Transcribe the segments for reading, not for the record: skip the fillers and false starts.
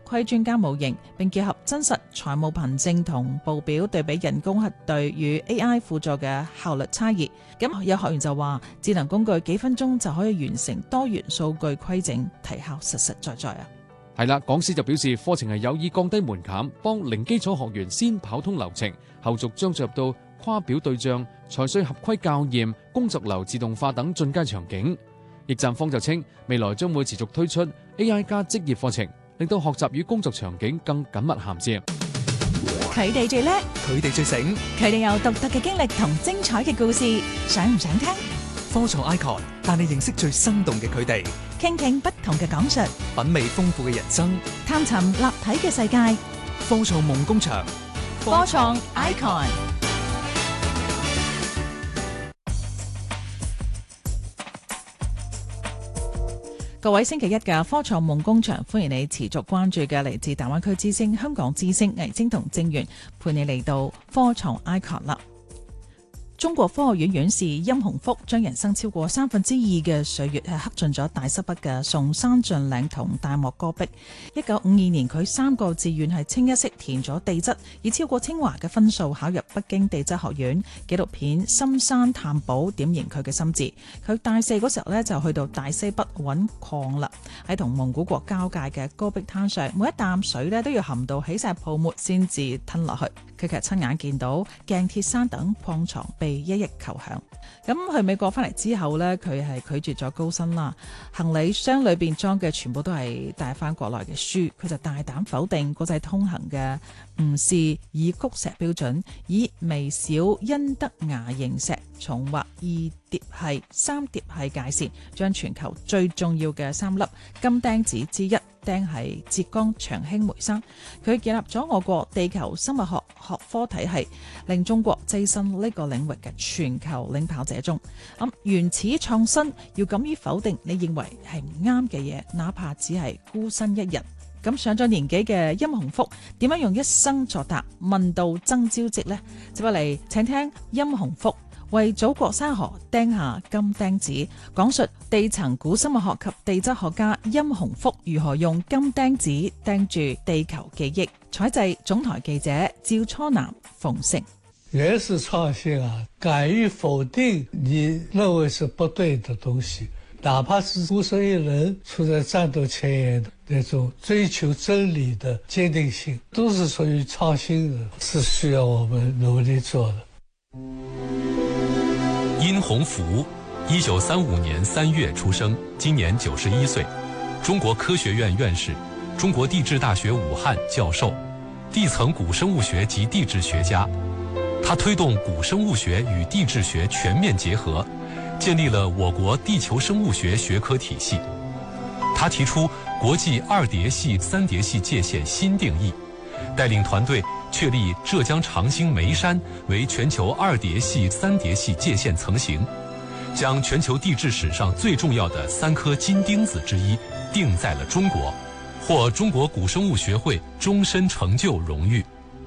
規專家模型，並結合真實財務憑證同報表對比人工核對與 AI 輔助嘅效率差異。咁有學員就話，智能工具幾分鐘就可以完成多元數據規整，提效實實在在啊！ 係啦，講師就表示課程係有意降低門檻，幫零基礎學員先跑通流程，後續將進入到跨表對象、財稅合規校驗、工作流自動化等進階場景。易站方就稱，未來將會持續推出 AI 加職業課程，令到學習與工作場景更緊密銜接。 佢哋最叻，佢哋最醒，佢哋有獨特嘅經歷同精彩嘅故事，想唔想聽？ 科創 Icon 帶你認識最生動嘅佢哋， 傾聽不同嘅講述， 品味豐富嘅人生， 探尋立體嘅世界。 科創夢工場， 科創 Icon。 各位星期一嘅科創夢工場，歡迎你持續關注嘅嚟自大灣區之聲、香港之聲、魏晶同正源，陪你嚟到科創 Icon 啦。中國科學院院士殷洪福將人生超過2/3嘅歲月刻進咗大塞北嘅崇山峻嶺同大漠戈壁。1952年佢3個志願係清一色填咗地質，以超過清華嘅分數考入北京地質學院。紀錄片《深山探寶》點燃佢嘅心智。佢大4嗰時候呢，就去到大西北揾礦啦，喺同蒙古國交界嘅戈壁灘上，每一啖水呢都要含到起晒泡沫先至吞落去。佢其實親眼見到鏡鐵山等礦床被一役求響。咁去美國翻嚟之後呢，佢係拒絕咗高薪啦，行李箱裏邊裝嘅全部都係帶翻國內嘅書。佢就大膽否定國際通行嘅吳氏以曲石標準，以微小恩德牙形石重劃2疊系、3疊系界線，將全球最重要嘅3粒金釘子之一釘係浙江長興梅山。佢建立咗我國地球生物學學科體系，令中國躋身呢個領域嘅全球領跑者中。原始創新要敢於否定你認為係唔啱嘅嘢，哪怕只係孤身一人。咁上咗年紀嘅殷洪福點樣用一生作答問到曾朝夕呢？接落嚟請聽殷洪福為祖國山河釘下金釘子，講述地層古生物學及地質學家殷洪福如何用金釘子釘住地球記憶。採製總台記者趙初南、馮成。 原始創新啊，敢於否定你認為是不對的東西，哪怕是孤身一人處在戰鬥前沿的那種追求真理的堅定性，都是屬於創新的，是需要我們努力做的。 殷洪福，1935年3月出生，今年91歲，中國科學院院士，中國地質大學武漢教授，地層古生物學及地質學家。他推動古生物學與地質學全面結合，建立了我國地球生物學學科體系。他提出國際2疊系、3疊系界限新定義，帶領團隊確立浙江長興梅山為全球2疊系、3疊系界限層型，將全球地質史上最重要的3顆金釘子之一定在了中國，獲中國古生物學會終身成就榮譽。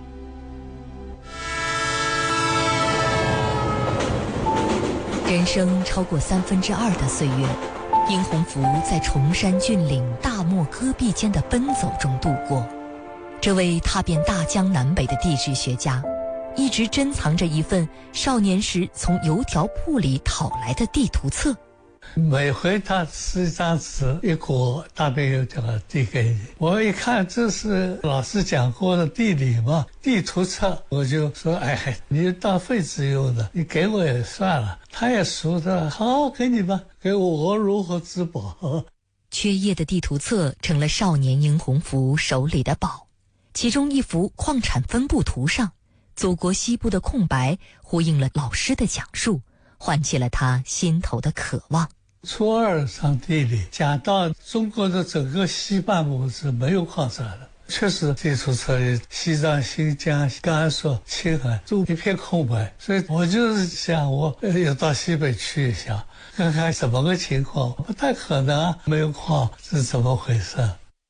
人生超過2/3的歲月，殷洪福在崇山峻嶺、大漠戈壁間的奔走中度過。這位踏遍大江南北的地質學家，一直珍藏着一份少年時從油條鋪裡討來的地圖冊。 每回他撕一張紙一裹，大便油條遞給你。我一看這是老師講過的地理嘛，地圖冊，我就說，哎，你當廢紙用的，你給我也算了。他也熟的，好，給你吧，給我如何自保？ 缺頁的地圖冊成了少年殷洪福手裡的寶。其中一幅礦產分布圖上，祖國西部的空白呼應了老師的講述，喚起了他心頭的渴望。 初2上地理，講到中國的整個西半部是沒有礦產的，確實地圖冊裡西藏、新疆、甘肅、青海都一片空白，所以我就是想我要到西北去一下，看看怎麼個情況。不太可能啊，沒有礦是怎麼回事？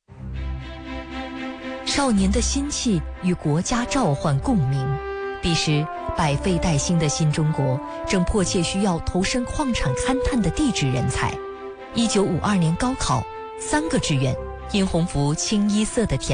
少年的心氣與國家召喚共鳴。彼時百廢待興的新中國正迫切需要投身礦產勘探的地質人才。1952年高考3個志願，殷洪福清一色的填